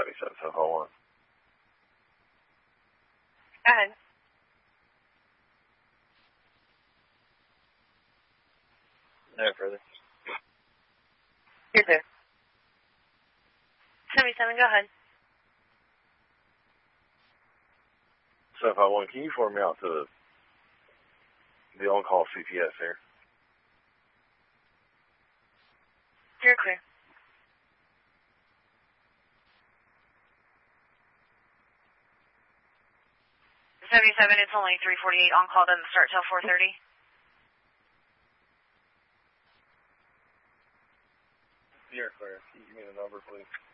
77, 741. Go ahead. No further. You're clear. 77, go ahead. 751, can you forward me out to the on-call CPS here? You're clear. 77, it's only 3:48. On-call doesn't start till 4:30. You're clear. Can you give me the number, please?